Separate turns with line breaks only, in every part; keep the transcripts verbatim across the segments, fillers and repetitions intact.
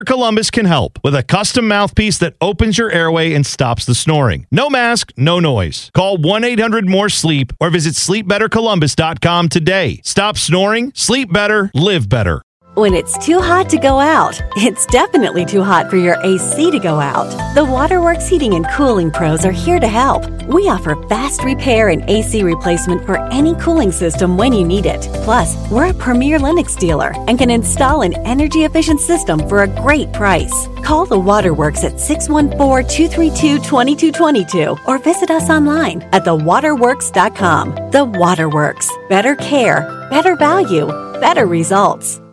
Columbus can help with a custom mouthpiece that opens your airway and stops the snoring. No mask, no noise. Call one eight hundred more sleep or visit sleep better columbus dot com today. Stop snoring, sleep better, live better.
When it's too hot to go out, it's definitely too hot for your A C to go out. The Waterworks Heating and Cooling Pros are here to help. We offer fast repair and A C replacement for any cooling system when you need it. Plus, we're a premier Lennox dealer and can install an energy-efficient system for a great price. Call the Waterworks at six one four, two three two, two two two two or visit us online at the waterworks dot com. The Waterworks. Better care, better value, better results.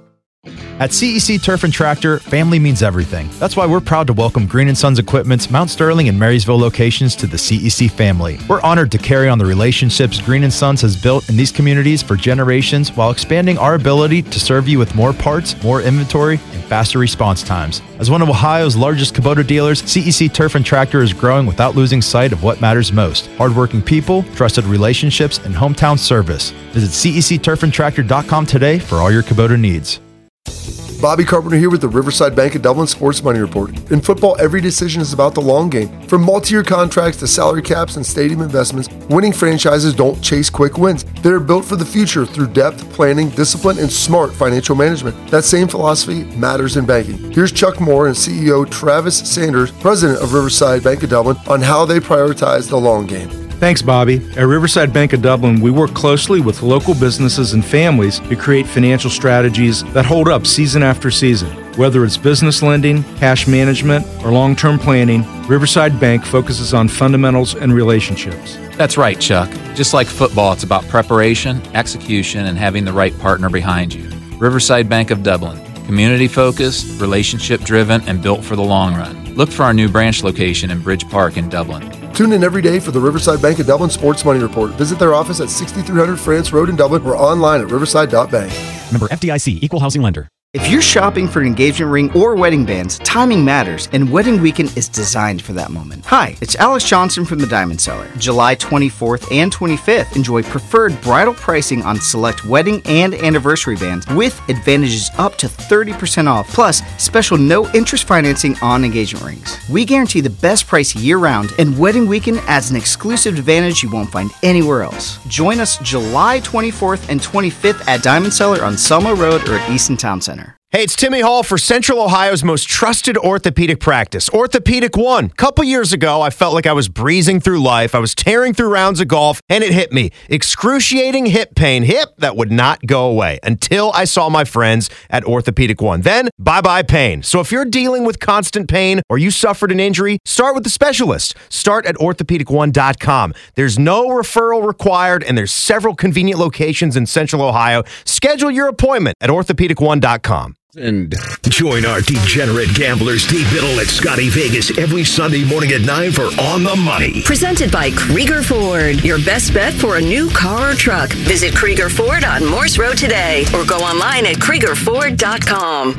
At C E C Turf and Tractor, family means everything. That's why we're proud to welcome Green and Sons Equipment's Mount Sterling and Marysville locations to the C E C family. We're honored to carry on the relationships Green and Sons has built in these communities for generations while expanding our ability to serve you with more parts, more inventory, and faster response times. As one of Ohio's largest Kubota dealers, C E C Turf and Tractor is growing without losing sight of what matters most: hardworking people, trusted relationships, and hometown service. Visit C E C turf and tractor dot com today for all your Kubota needs.
Bobby Carpenter here with the Riverside Bank of Dublin Sports Money Report. In football, every decision is about the long game. From multi-year contracts to salary caps and stadium investments, winning franchises don't chase quick wins. They're built for the future through depth, planning, discipline, and smart financial management. That same philosophy matters in banking. Here's Chuck Moore and C E O Travis Sanders, president of Riverside Bank of Dublin, on how they prioritize the long game.
Thanks, Bobby. At Riverside Bank of Dublin, we work closely with local businesses and families to create financial strategies that hold up season after season. Whether it's business lending, cash management, or long-term planning, Riverside Bank focuses on fundamentals and relationships.
That's right, Chuck. Just like football, it's about preparation, execution, and having the right partner behind you. Riverside Bank of Dublin. Community-focused, relationship-driven, and built for the long run. Look for our new branch location in Bridge Park in Dublin.
Tune in every day for the Riverside Bank of Dublin Sports Money Report. Visit their office at sixty-three hundred France Road in Dublin or online at riverside dot bank.
Member F D I C, Equal Housing Lender.
If you're shopping for an engagement ring or wedding bands, timing matters, and Wedding Weekend is designed for that moment. Hi, it's Alex Johnson from the Diamond Cellar. July twenty-fourth and twenty-fifth, enjoy preferred bridal pricing on select wedding and anniversary bands with advantages up to thirty percent off, plus special no-interest financing on engagement rings. We guarantee the best price year-round, and Wedding Weekend adds an exclusive advantage you won't find anywhere else. Join us July twenty-fourth and twenty-fifth at Diamond Cellar on Selma Road or at Easton Town Center.
Hey, it's Timmy Hall for Central Ohio's most trusted orthopedic practice, Orthopedic One. A couple years ago, I felt like I was breezing through life. I was tearing through rounds of golf, and it hit me. Excruciating hip pain, hip that would not go away until I saw my friends at Orthopedic One. Then, bye-bye pain. So if you're dealing with constant pain or you suffered an injury, start with the specialist. Start at orthopedic one dot com. There's no referral required, and there's several convenient locations in Central Ohio. Schedule your appointment at orthopedic one dot com.
And join our degenerate gambler Steve Biddle at Scotty Vegas every Sunday morning at nine for On the Money.
Presented by Krieger Ford, your best bet for a new car or truck. Visit Krieger Ford on Morse Road today or go online at krieger ford dot com.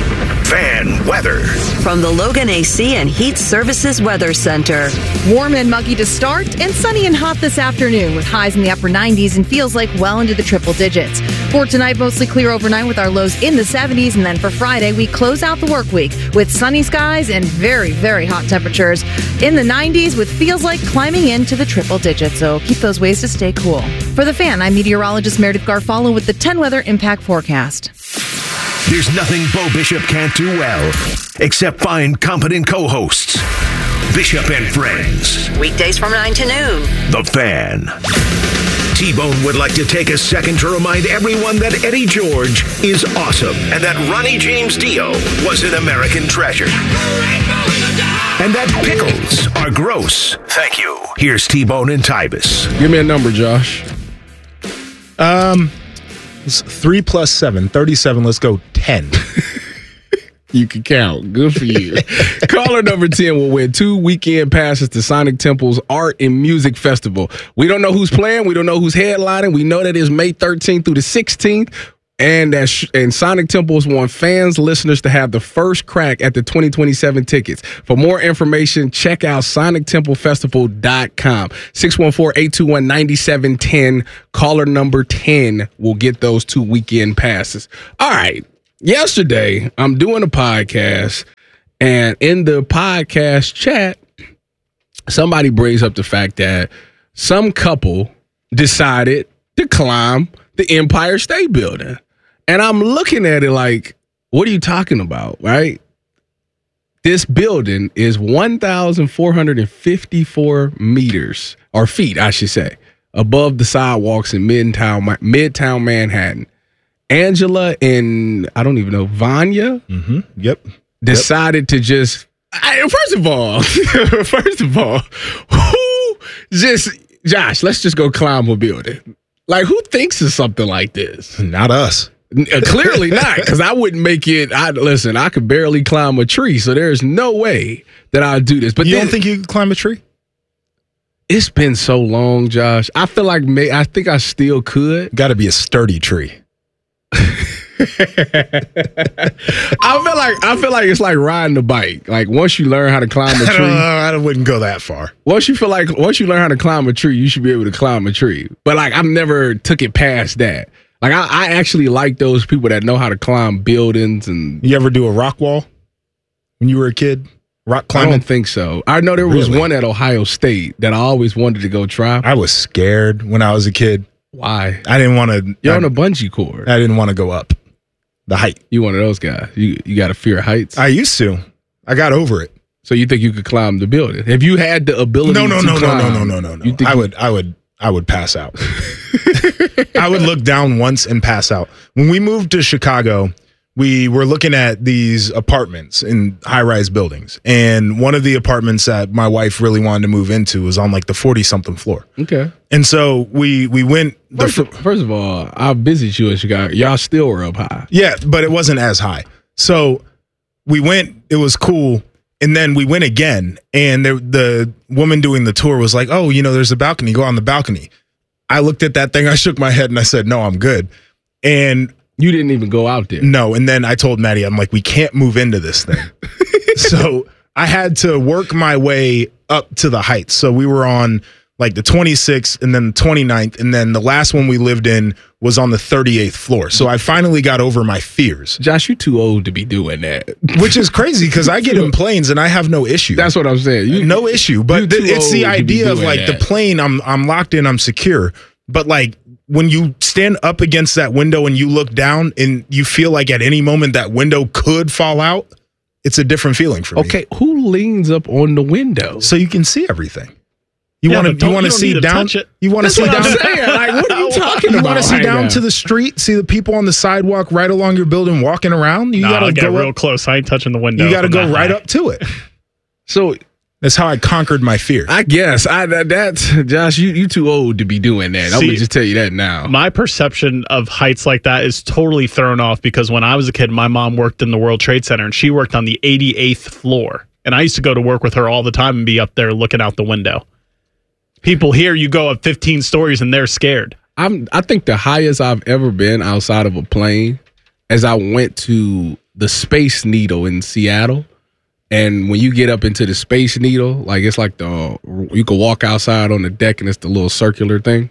Fan weather
from the Logan A C and Heat Services Weather Center.
Warm and muggy to start, and sunny and hot this afternoon with highs in the upper nineties and feels like well into the triple digits. For tonight, mostly clear overnight with our lows in the seventies, and then for Friday, we close out the work week with sunny skies and very, very hot temperatures in the nineties with feels like climbing into the triple digits, so keep those ways to stay cool. For The Fan, I'm meteorologist Meredith Garfalo with the ten Weather Impact Forecast.
There's nothing Bo Bishop can't do well, except find competent co-hosts. Bishop and Friends.
Weekdays from nine to noon.
The Fan. T-Bone would like to take a second to remind everyone that Eddie George is awesome and that Ronnie James Dio was an American treasure. And that pickles are gross. Thank you. Here's T-Bone and Tybus.
Give me a number, Josh. Um... It's three plus seven, thirty-seven. Let's go ten. You can count. Good for you. Caller number ten will win two weekend passes to Sonic Temple's Art and Music Festival. We don't know who's playing. We don't know who's headlining. We know that it's May thirteenth through the sixteenth. And that sh- and Sonic Temples want fans, listeners to have the first crack at the twenty twenty-seven tickets. For more information, check out sonic temple festival dot com. six one four, eight two one, nine seven one zero. Caller number ten will get those two weekend passes. All right. yesterday, I'm doing a podcast, and in the podcast chat, somebody brings up the fact that some couple decided to climb the Empire State Building. And I'm looking at it like, what are you talking about, right? This building is one thousand four hundred fifty-four meters, or feet, I should say, above the sidewalks in Midtown, Midtown Manhattan. Angela and, I don't even know, Vanya?
Mm-hmm. Yep.
Decided yep. to just, I, first of all, first of all, who just, Josh, let's just go climb a building. Like, who thinks of something like this?
Not us.
Uh, clearly not, because I wouldn't make it. I listen. I could barely climb a tree, so there's no way that I'd do this. But
you
then,
don't think you could climb a tree?
It's been so long, Josh. I feel like may, I think I still could.
Got to be a sturdy tree.
I feel like I feel like it's like riding a bike. Like once you learn how to climb a tree,
I, I wouldn't go that far.
Once you feel like once you learn how to climb a tree, you should be able to climb a tree. But like I've never took it past that. Like, I, I actually like those people that know how to climb buildings. And
you ever do a rock wall when you were a kid? Rock climbing?
I don't think so. I know there was really? one at Ohio State that I always wanted to go try.
I was scared when I was a kid.
Why?
I didn't want to.
You're I, on a bungee cord.
I didn't want to go up the height.
You one of those guys. You you got a fear of heights?
I used to. I got over it.
So you think you could climb the building? If you had the ability
no, no,
to
no,
climb.
No, no, no, no, no, no.
You think
I
you,
would, I would, I would pass out. I would look down once and pass out. When we moved to Chicago, we were looking at these apartments in high-rise buildings. And one of the apartments that my wife really wanted to move into was on like the forty-something floor.
Okay.
And so we we went. The
first, of, first of all, I visited you in Chicago. Y'all still were up high.
Yeah, but it wasn't as high. So we went. It was cool. And then we went again. And the, the woman doing the tour was like, oh, you know, there's a balcony. Go on the balcony. I looked at that thing. I shook my head and I said, no, I'm good. And
you didn't even go out there.
No. And then I told Maddie, I'm like, we can't move into this thing. So I had to work my way up to the heights. So we were on like the twenty-sixth and then the twenty-ninth. And then the last one we lived in was on the thirty-eighth floor. So I finally got over my fears.
Josh, you're too old to be doing that.
Which is crazy because I get in planes and I have no issue.
That's what I'm saying. You,
no issue. But th- it's the idea of like that. The plane, I'm I'm locked in, I'm secure. But like when you stand up against that window and you look down and you feel like at any moment that window could fall out, it's a different feeling for me.
Okay, who leans up on the window?
So you can see everything. You
yeah,
want to you want to see down. You want to see down.
Like, what are you talking
you
about?
You want to see
right
down
now?
to the street, see the people on the sidewalk right along your building walking around. You
nah,
gotta
I'll get
go
real
up,
close. I ain't touching the window.
You got to go right
high.
up to it.
So
that's how I conquered my fear.
I guess I that, that's Josh. You you too old to be doing that. I'm gonna just tell you that now.
My perception of heights like that is totally thrown off because when I was a kid, my mom worked in the World Trade Center and she worked on the eighty-eighth floor, and I used to go to work with her all the time and be up there looking out the window. People here, you go up fifteen stories and they're scared.
I'm. I think the highest I've ever been outside of a plane is I went to the Space Needle in Seattle, and when you get up into the Space Needle, like it's like the you can walk outside on the deck and it's the little circular thing.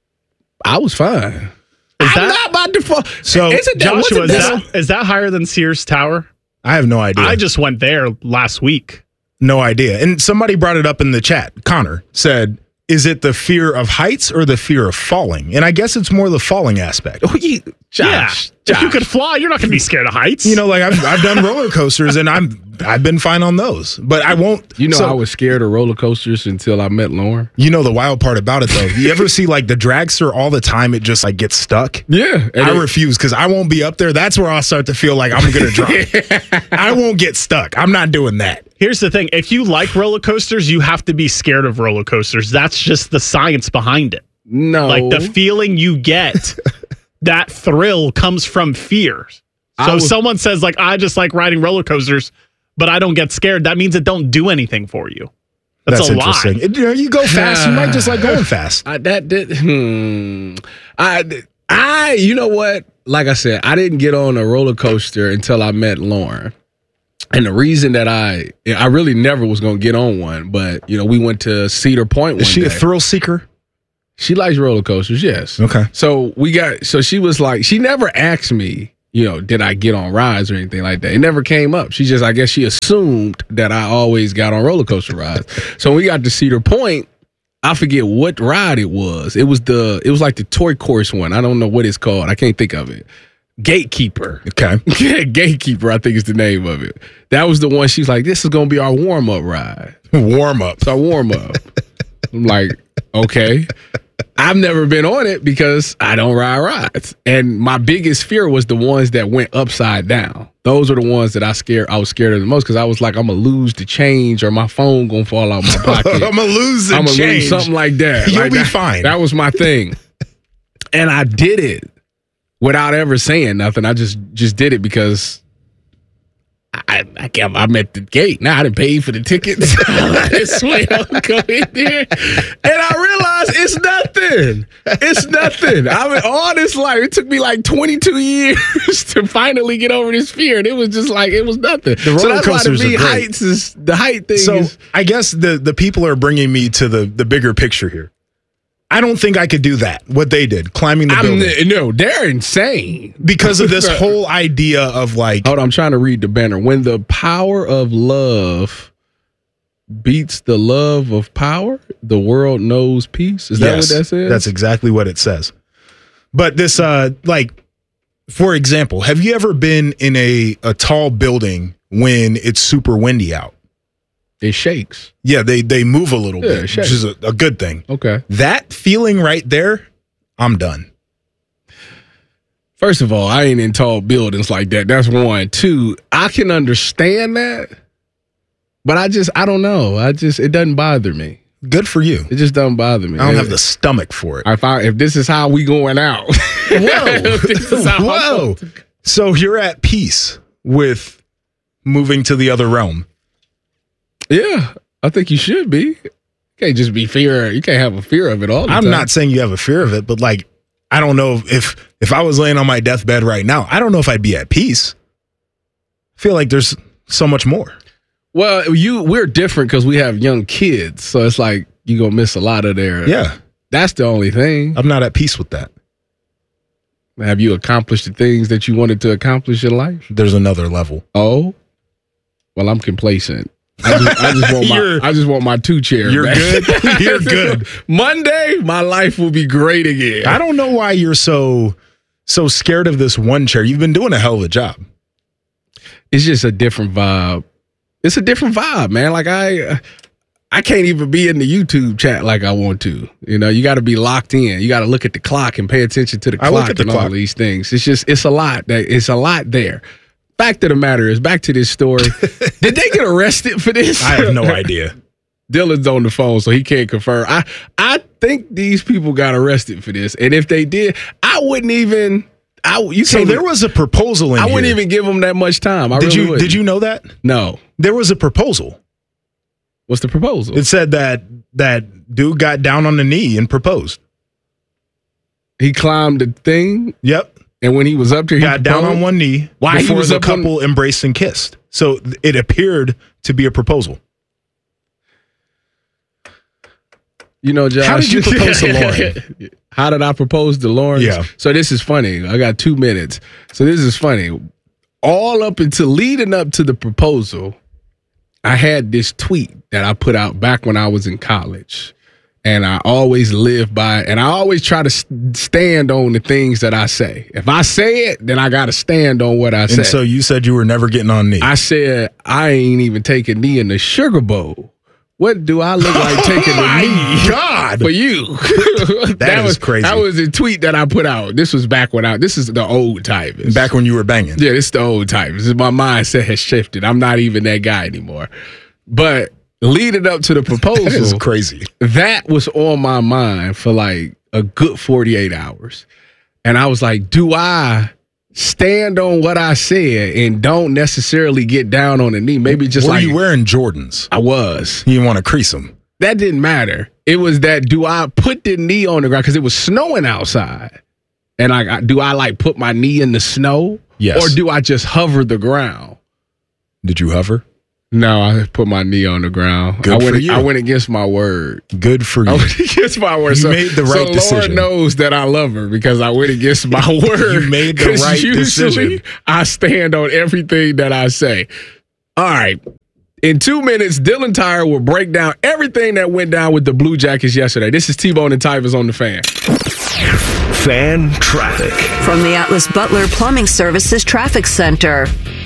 I was fine.
Is
I'm
that,
not about to fall.
So,
Isn't that,
Joshua, is
that,
that, is that higher than Sears Tower?
I have no idea.
I just went there last week.
No idea. And somebody brought it up in the chat. Connor said, is it the fear of heights or the fear of falling? And I guess it's more the falling aspect.
Oh, you, Josh,
yeah.
Josh.
If you could fly, you're not going to be scared of heights.
You know, like I've, I've done roller coasters and I'm I've been fine on those, but I won't.
You know,
so,
I was scared of roller coasters until I met Lauren.
You know the wild part about it though. You ever see like the dragster all the time? It just like gets stuck.
Yeah,
I
it,
refuse because I won't be up there. That's where I'll start to feel like I'm going to drop. I won't get stuck. I'm not doing that.
Here's the thing. If you like roller coasters, you have to be scared of roller coasters. That's just the science behind it.
No.
Like the feeling you get, that thrill comes from fear. So if someone says like, I just like riding roller coasters, but I don't get scared, that means it don't do anything for you. That's,
That's
a
interesting.
lie.
It, you know, you go fast, you might just like going fast.
I, that did. Hmm. I, I, you know what? Like I said, I didn't get on a roller coaster until I met Lauren. And the reason that I, I really never was going to get on one, but, you know, we went to Cedar Point one
Is she
day.
a thrill seeker?
She likes roller coasters, yes.
Okay.
So we got, so she was like, she never asked me you know, did I get on rides or anything like that? It never came up. She just, I guess she assumed that I always got on roller coaster rides. So when we got to Cedar Point, I forget what ride it was. It was the, it was like the toy course one. I don't know what it's called. I can't think of it. Gatekeeper.
Okay.
Gatekeeper, I think is the name of it. That was the one she's like, this is going to be our warm-up ride.
Warm-up.
It's our warm-up. I'm like, okay. I've never been on it because I don't ride rides. And my biggest fear was the ones that went upside down. Those are the ones that I scared. I was scared of the most because I was like, I'm going to lose the change or my phone going to fall out my pocket.
I'm going to lose the
I'm gonna
change.
lose something like that.
You'll
like
be
that,
fine.
That was my thing. And I did it without ever saying nothing. I just just did it because I, I, I'm at the gate. Now I didn't pay for the tickets. I swear I'll go in there. And I realized it's nothing. It's nothing. I mean, all this life, it took me like twenty-two years to finally get over this fear. And it was just like, it was nothing.
The roller
so that's
coasters
why to me,
are great.
heights is, the height thing
So
is.
I guess the, the people are bringing me to the, the bigger picture here. I don't think I could do that, what they did, climbing the
I'm,
building.
no, they're insane.
Because of this whole idea of like.
Hold on, I'm trying to read the banner. When the power of love beats the love of power, the world knows peace. Is that
Yes,
what that says?
That's exactly what it says. But this, uh, like, for example, have you ever been in a, a tall building when it's super windy out?
It shakes.
Yeah, they they move a little
Yeah,
bit,
it
which
shakes.
is a, a good thing.
Okay.
That feeling right there, I'm done.
First of all, I ain't in tall buildings like that. That's one. Two, I can understand that, but I just, I don't know. I just, it doesn't bother me.
Good for you.
It just doesn't bother me.
I don't have the stomach for it.
If, I, if this is how we going out.
Whoa.
This is how
Whoa. So you're at peace with moving to the other realm.
Yeah, I think you should be. You can't just be fear. You can't have a fear of it all the
I'm
time.
not saying you have a fear of it, but like, I don't know if if I was laying on my deathbed right now, I don't know if I'd be at peace. I feel like there's so much more.
Well, you we're different because we have young kids, so it's like you're gonna miss a lot of their.
Yeah,
that's the only thing.
I'm not at peace with that.
Have you accomplished the things that you wanted to accomplish in life?
There's another level.
Oh, well, I'm complacent. I just, I just want my I just want my two chair.
You're
back.
good. You're good.
Monday, my life will be great again.
I don't know why you're so so scared of this one chair. You've been doing a hell of a job.
It's just a different vibe. It's a different vibe, man. Like I I can't even be in the YouTube chat like I want to. You know, you got to be locked in. You got to look at the clock and pay attention to the
I look
clock
at the
and
clock.
all these things. It's just it's a lot. That it's a lot there. Fact of the matter is, back to this story. Did they get arrested for this?
I have no idea.
Dylan's on the phone, so he can't confirm. I I think these people got arrested for this, and if they did, I wouldn't even. I you
So
can't
there
even-
was a proposal in
I
here.
wouldn't even give them that much time. I
Did
really
you
wouldn't.
did you know that?
No.
There was a proposal.
What's the proposal?
It said that that dude got down on the knee and proposed.
He climbed the thing.
Yep.
And when he was up there, he
got down
proposed?
on one knee
Why he
before
was
the
up on-
couple embraced and kissed. So th- it appeared to be a proposal.
You know, Josh.
How did you propose to Lauren?
How did I propose to Lauren?
Yeah.
So this is funny. I got two minutes. So this is funny. All up until leading up to the proposal, I had this tweet that I put out back when I was in college. And I always live by, and I always try to s- stand on the things that I say. If I say it, then I got to stand on what I say.
And so you said you were never getting on knee.
I said, I ain't even taking knee in the Sugar Bowl. What do I look like taking
Oh
a knee?
my God.
For you.
That is
was
crazy.
That was a tweet that I put out. This was back when I, this is the old types.
Back when you were banging.
Yeah, this is the old types. My mindset has shifted. I'm not even that guy anymore. But leading up to the proposal.
That is crazy.
That was on my mind for like a good forty-eight hours. And I was like, do I stand on what I said and don't necessarily get down on the knee? Maybe just
were
like
you wearing Jordans?
I was.
You didn't want to crease them.
That didn't matter. It was that do I put the knee on the ground because it was snowing outside. And I do I like put my knee in the snow?
Yes.
Or do I just hover the ground?
Did you hover?
No, I put my knee on the ground.
Good
I went,
for you.
I went against my word.
Good for you.
I went against my word.
You
so,
made the right
so
decision.
Lord knows that I love her because I went against my word.
You made the
'Cause
right
usually
decision.
I stand on everything that I say. All right. In two minutes, Dylan Tyre will break down everything that went down with the Blue Jackets yesterday. This is T-Bone and Tyvus on the Fan.
Fan traffic.
From the Atlas Butler Plumbing Services Traffic Center.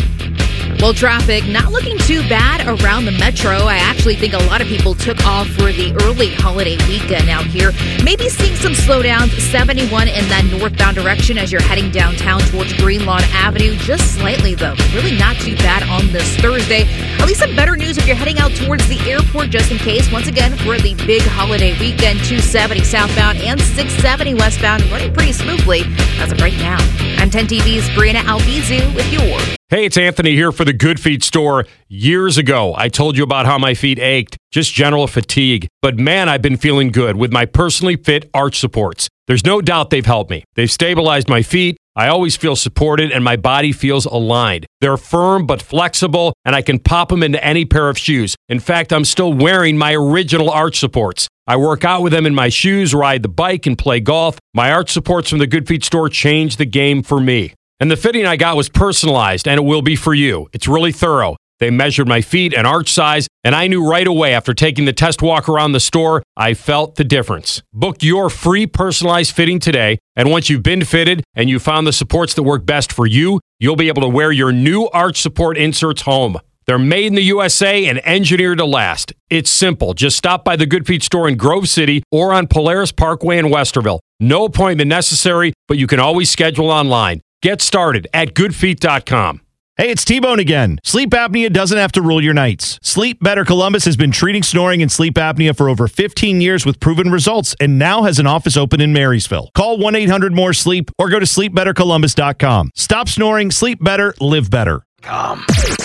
Well, traffic not looking too bad around the metro. I actually think a lot of people took off for the early holiday weekend out here. Maybe seeing some slowdowns, seventy-one in that northbound direction as you're heading downtown towards Greenlawn Avenue. Just slightly, though. Really not too bad on this Thursday. At least some better news if you're heading out towards the airport, just in case. Once again, for the big holiday weekend, two seventy southbound and six seventy westbound running pretty smoothly as of right now. I'm ten T V's Brianna Albizu with your
Hey, it's Anthony here for the Good Feet store. Years ago, I told you about how my feet ached, just general fatigue. But man, I've been feeling good with my personally fit arch supports. There's no doubt they've helped me. They've stabilized my feet. I always feel supported and my body feels aligned. They're firm but flexible, and I can pop them into any pair of shoes. In fact, I'm still wearing my original arch supports. I work out with them in my shoes, ride the bike, and play golf. My arch supports from the Good Feet store changed the game for me. And the fitting I got was personalized, and it will be for you. It's really thorough. They measured my feet and arch size, and I knew right away after taking the test walk around the store, I felt the difference. Book your free personalized fitting today, and once you've been fitted and you found the supports that work best for you, you'll be able to wear your new arch support inserts home. They're made in the U S A and engineered to last. It's simple. Just stop by the Good Feet store in Grove City or on Polaris Parkway in Westerville. No appointment necessary, but you can always schedule online. Get started at good feet dot com.
Hey, it's T-Bone again. Sleep apnea doesn't have to rule your nights. Sleep Better Columbus has been treating snoring and sleep apnea for over fifteen years with proven results and now has an office open in Marysville. Call one eight hundred more sleep or go to sleep better columbus dot com. Stop snoring, sleep better, live better.
Com.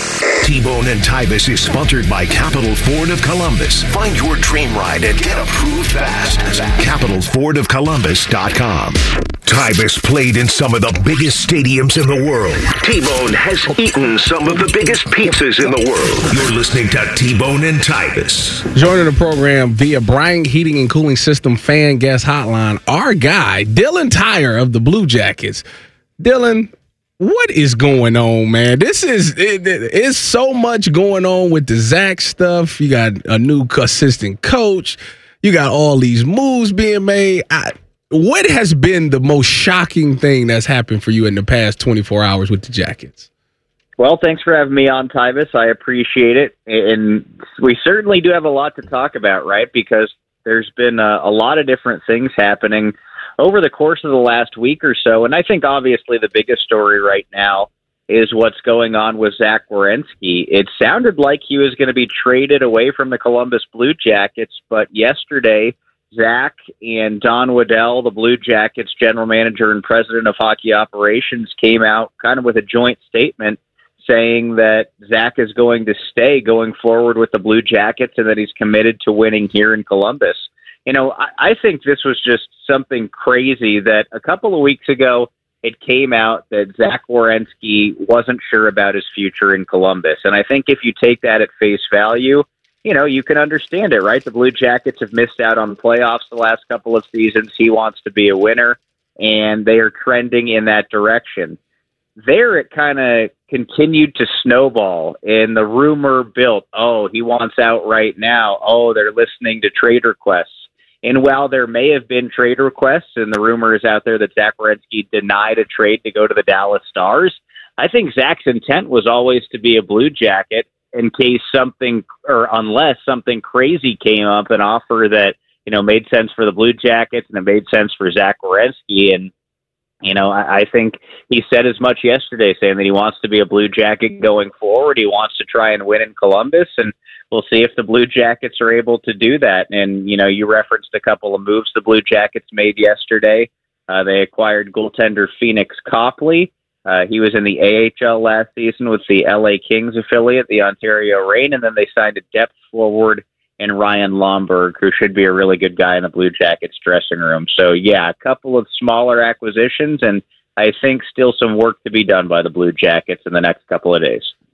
T-Bone and Tyvus is sponsored by Capital Ford of Columbus. Find your dream ride and get approved fast at capital ford of columbus dot com. Tyvus played in some of the biggest stadiums in the world. T-Bone has eaten some of the biggest pizzas in the world. You're listening to T-Bone and Tyvus.
Joining the program via Bryant Heating and Cooling System fan guest hotline, our guy, Dylan Tyre of the Blue Jackets. Dylan, what is going on, man? This is it, it, it's so much going on with the Zach stuff. You got a new assistant coach. You got all these moves being made. I, what has been the most shocking thing that's happened for you in the past twenty-four hours with the Jackets?
Well, thanks for having me on, Tyvus. I appreciate it. And we certainly do have a lot to talk about, right? Because there's been a, a lot of different things happening over the course of the last week or so. And I think obviously the biggest story right now is what's going on with Zach Werenski. It sounded like he was going to be traded away from the Columbus Blue Jackets, but yesterday, Zach and Don Waddell, the Blue Jackets general manager and president of hockey operations, came out kind of with a joint statement saying that Zach is going to stay going forward with the Blue Jackets and that he's committed to winning here in Columbus. You know, I, I think this was just something crazy that a couple of weeks ago it came out that Zach Werenski wasn't sure about his future in Columbus. And I think if you take that at face value, you know, you can understand it, right? The Blue Jackets have missed out on the playoffs the last couple of seasons. He wants to be a winner, and they are trending in that direction. There it kind of continued to snowball, and the rumor built, oh, he wants out right now. Oh, they're listening to trade requests. And while there may have been trade requests, and the rumor is out there that Zach Werenski denied a trade to go to the Dallas Stars, I think Zach's intent was always to be a Blue Jacket in case something, or unless something crazy came up, an offer that, you know, made sense for the Blue Jackets and it made sense for Zach Werenski. And, you know, I, I think he said as much yesterday, saying that he wants to be a Blue Jacket going forward. He wants to try and win in Columbus, and we'll see if the Blue Jackets are able to do that. And, you know, you referenced a couple of moves the Blue Jackets made yesterday. Uh, they acquired goaltender Phoenix Copley. Uh, he was in the A H L last season with the L A Kings affiliate, the Ontario Reign, and then they signed a depth forward in Ryan Lomberg, who should be a really good guy in the Blue Jackets dressing room. So, yeah, a couple of smaller acquisitions, and I think still some work to be done by the Blue Jackets in the next couple of days.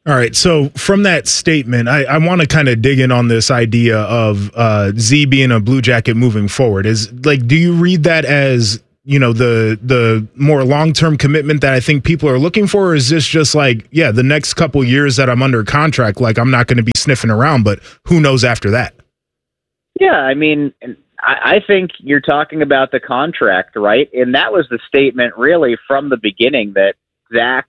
All right. So from that statement, I, I want to kind of dig in on this idea of uh, Z being a Blue Jacket moving forward. Is like, do you read that as, you know, the the more long-term commitment that I think people are looking for? Or is this just like, yeah, the next couple years that I'm under contract, like I'm not going to be sniffing around, but who knows after that?
Yeah, I mean, I, I think you're talking about the contract, right? And that was the statement really from the beginning, that Zach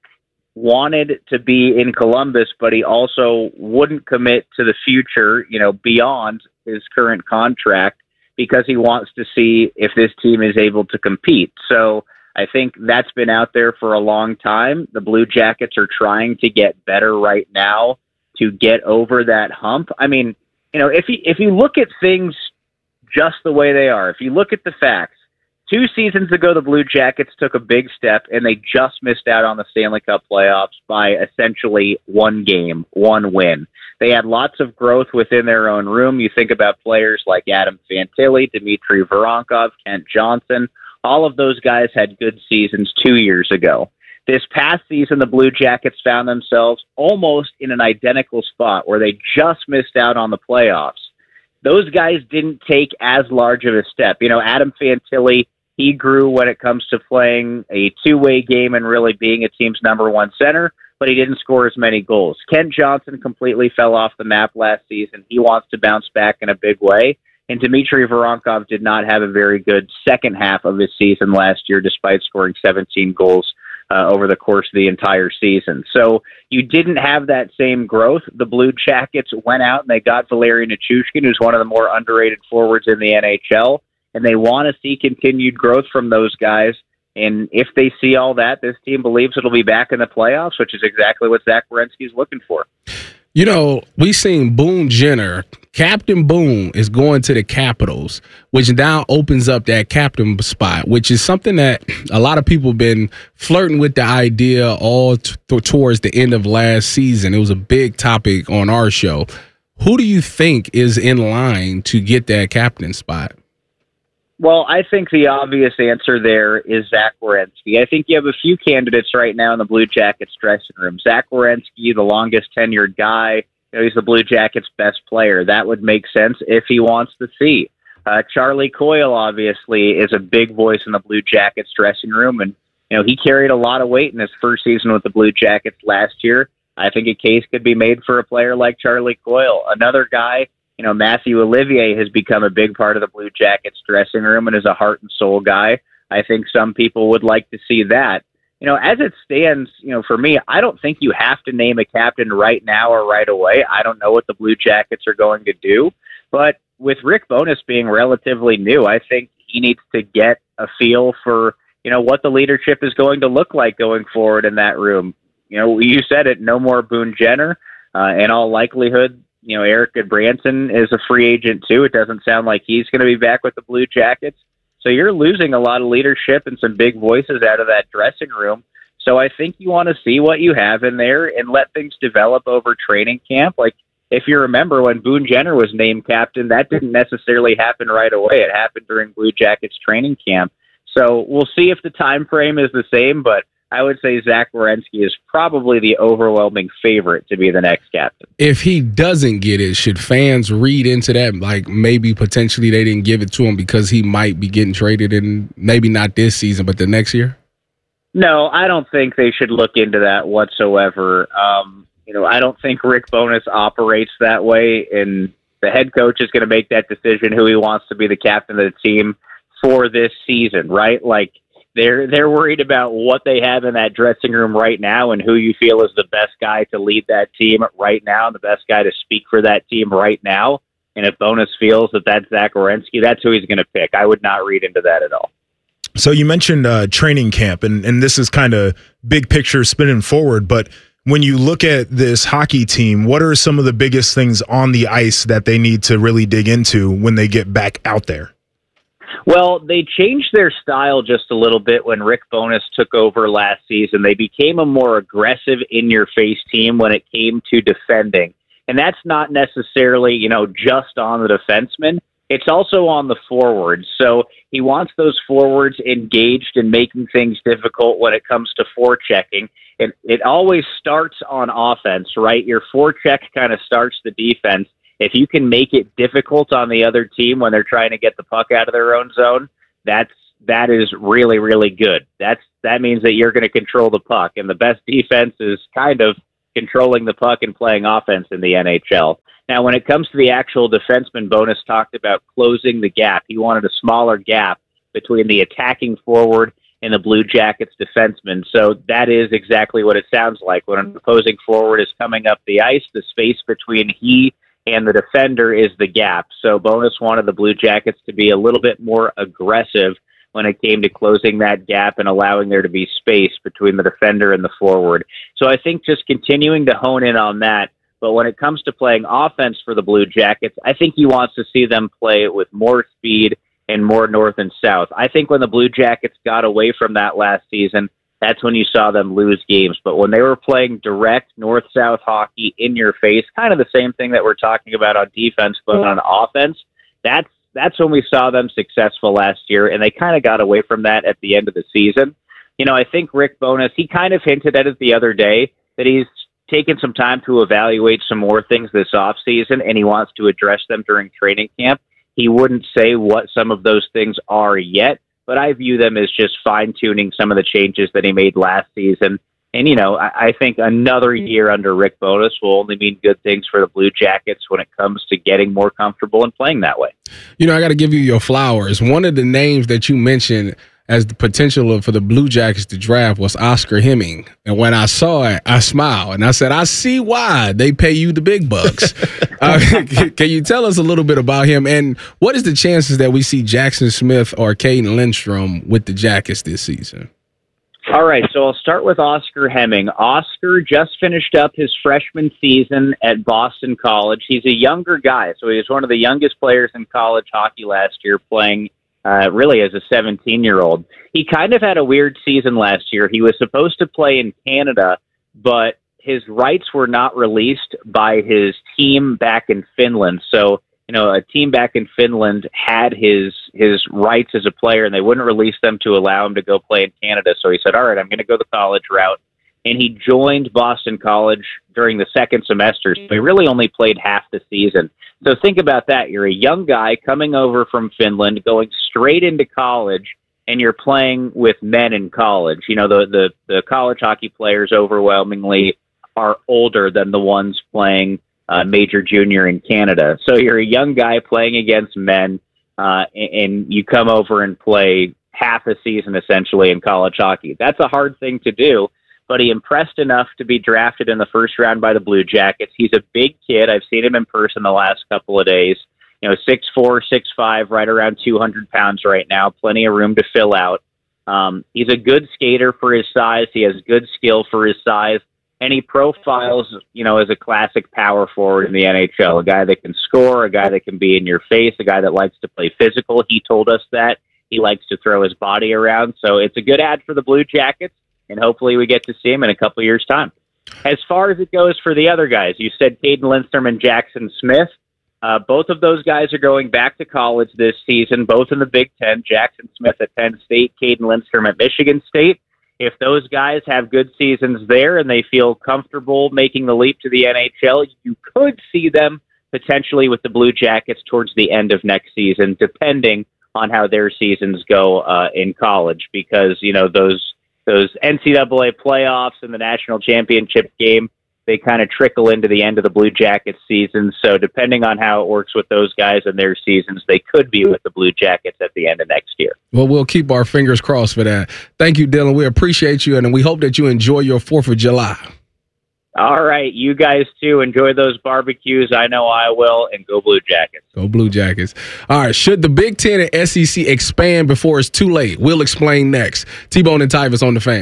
wanted to be in Columbus, but he also wouldn't commit to the future, you know, beyond his current contract, because he wants to see if this team is able to compete. So I think that's been out there for a long time. The Blue Jackets are trying to get better right now to get over that hump. I mean, you know, if you, if you look at things just the way they are, if you look at the facts, two seasons ago, the Blue Jackets took a big step, and they just missed out on the Stanley Cup playoffs by essentially one game, one win. They had lots of growth within their own room. You think about players like Adam Fantilli, Dmitry Voronkov, Kent Johnson. All of those guys had good seasons two years ago. This past season, the Blue Jackets found themselves almost in an identical spot where they just missed out on the playoffs. Those guys didn't take as large of a step. You know, Adam Fantilli, he grew when it comes to playing a two-way game and really being a team's number one center, but he didn't score as many goals. Kent Johnson completely fell off the map last season. He wants to bounce back in a big way. And Dmitry Voronkov did not have a very good second half of his season last year, despite scoring seventeen goals uh, over the course of the entire season. So you didn't have that same growth. The Blue Jackets went out and they got Valeri Nichushkin, who's one of the more underrated forwards in the N H L. And they want to see continued growth from those guys. And if they see all that, this team believes it'll be back in the playoffs, which is exactly what Zach Werenski is looking for.
You know, we seen Boone Jenner. Captain Boone is going to the Capitals, which now opens up that captain spot, which is something that a lot of people have been flirting with the idea all t- towards the end of last season. It was a big topic on our show. Who do you think is in line to get that captain spot?
Well, I think the obvious answer there is Zach Werenski. I think you have a few candidates right now in the Blue Jackets dressing room. Zach Werenski, the longest tenured guy, you know, he's the Blue Jackets' best player. That would make sense if he wants to see. Uh, Charlie Coyle, obviously, is a big voice in the Blue Jackets dressing room, and you know he carried a lot of weight in his first season with the Blue Jackets last year. I think a case could be made for a player like Charlie Coyle. Another guy, you know, Matthew Olivier has become a big part of the Blue Jackets dressing room and is a heart and soul guy. I think some people would like to see that. You know, as it stands, you know, for me, I don't think you have to name a captain right now or right away. I don't know what the Blue Jackets are going to do. But with Rick Bowness being relatively new, I think he needs to get a feel for, you know, what the leadership is going to look like going forward in that room. You know, you said it, no more Boone Jenner. Uh, in all likelihood, you know, Eric Goodbranson is a free agent too. It doesn't sound like he's going to be back with the Blue Jackets. So you're losing a lot of leadership and some big voices out of that dressing room. So I think you want to see what you have in there and let things develop over training camp. Like, if you remember when Boone Jenner was named captain, that didn't necessarily happen right away. It happened during Blue Jackets training camp. So we'll see if the time frame is the same, but I would say Zach Werenski is probably the overwhelming favorite to be the next captain.
If he doesn't get it, should fans read into that? Like maybe potentially they didn't give it to him because he might be getting traded in maybe not this season, but the next year?
No, I don't think they should look into that whatsoever. Um, you know, I don't think Rick Bowness operates that way, and the head coach is going to make that decision who he wants to be the captain of the team for this season, right? Like, They're they're worried about what they have in that dressing room right now and who you feel is the best guy to lead that team right now and the best guy to speak for that team right now. And if Bowness feels that that's Zach Werenski, that's who he's going to pick. I would not read into that at all.
So you mentioned uh, training camp, and, and this is kind of big picture spinning forward, but when you look at this hockey team, what are some of the biggest things on the ice that they need to really dig into when they get back out there?
Well, they changed their style just a little bit when Rick Bowness took over last season. They became a more aggressive, in-your-face team when it came to defending. And that's not necessarily, you know, just on the defenseman. it's also on the forwards. So he wants those forwards engaged in making things difficult when it comes to forechecking. It, it always starts on offense, right? Your forecheck kind of starts the defense. If you can make it difficult on the other team when they're trying to get the puck out of their own zone, that's that is really, really good. That's that means that you're going to control the puck, and the best defense is kind of controlling the puck and playing offense in the N H L. Now, when it comes to the actual defenseman, Bowness talked about closing the gap. He wanted a smaller gap between the attacking forward and the Blue Jackets defenseman. So that is exactly what it sounds like. When an opposing forward is coming up the ice, the space between he and the defender is the gap. So Bowness wanted the Blue Jackets to be a little bit more aggressive when it came to closing that gap and allowing there to be space between the defender and the forward. So I think just continuing to hone in on that. But when it comes to playing offense for the Blue Jackets, I think he wants to see them play with more speed and more north and south. I think when the Blue Jackets got away from that last season, that's when you saw them lose games. But when they were playing direct north-south hockey in your face, kind of the same thing that we're talking about on defense, but on offense, that's that's when we saw them successful last year, and they kind of got away from that at the end of the season. You know, I think Rick Bowness, he kind of hinted at it the other day that he's taken some time to evaluate some more things this offseason, and he wants to address them during training camp. He wouldn't say what some of those things are yet, but I view them as just fine-tuning some of the changes that he made last season. And, you know, I, I think another year under Rick Bowness will only mean good things for the Blue Jackets when it comes to getting more comfortable and playing that way.
You know, I got to give you your flowers. One of the names that you mentioned as the potential for the Blue Jackets to draft was Oscar Hemming. And when I saw it, I smiled. And I said, I see why they pay you the big bucks. uh, can you tell us a little bit about him? And what is the chances that we see Jackson Smith or Caden Lindstrom with the Jackets this season?
All right, so I'll start with Oscar Hemming. Oscar just finished up his freshman season at Boston College. He's a younger guy, so he was one of the youngest players in college hockey last year, playing uh, really as a seventeen-year-old. He kind of had a weird season last year. He was supposed to play in Canada, but his rights were not released by his team back in Finland. So, you know, a team back in Finland had his his rights as a player, and they wouldn't release them to allow him to go play in Canada. So he said, all right, I'm going to go the college route. And he joined Boston College during the second semester. So he really only played half the season. So think about that. You're a young guy coming over from Finland, going straight into college, and you're playing with men in college. You know, the, the, the college hockey players overwhelmingly are older than the ones playing Uh, major junior in Canada. So you're a young guy playing against men, uh, and, and you come over and play half a season essentially in college hockey. That's a hard thing to do, but he impressed enough to be drafted in the first round by the Blue Jackets. He's a big kid. I've seen him in person the last couple of days. You know, six four, six five, right around two hundred pounds right now. Plenty of room to fill out. Um, he's a good skater for his size. He has good skill for his size. And he profiles, you know, as a classic power forward in the N H L, a guy that can score, a guy that can be in your face, a guy that likes to play physical. He told us that. He likes to throw his body around. So it's a good ad for the Blue Jackets, and hopefully we get to see him in a couple of years' time. As far as it goes for the other guys, you said Caden Lindstrom and Jackson Smith. Uh, both of those guys are going back to college this season, both in the Big Ten. Jackson Smith at Penn State, Caden Lindstrom at Michigan State. If those guys have good seasons there and they feel comfortable making the leap to the N H L, you could see them potentially with the Blue Jackets towards the end of next season, depending on how their seasons go uh, in college, because, you know, those those N C double A playoffs and the national championship game, they kind of trickle into the end of the Blue Jackets season. So depending on how it works with those guys and their seasons, they could be with the Blue Jackets at the end of next year.
Well, we'll keep our fingers crossed for that. Thank you, Dylan. We appreciate you, and we hope that you enjoy your fourth of July.
All right. You guys, too. Enjoy those barbecues. I know I will. And go Blue Jackets.
Go Blue Jackets. All right. Should the Big Ten and S E C expand before it's too late? We'll explain next. T-Bone and Tyvis on the Fan.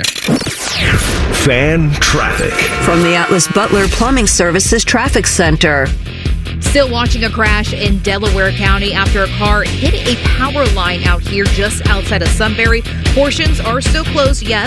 Fan traffic.
From the Atlas Butler Plumbing Services Traffic Center.
Still watching a crash in Delaware County after a car hit a power line out here just outside of Sunbury. Portions are still closed, yes.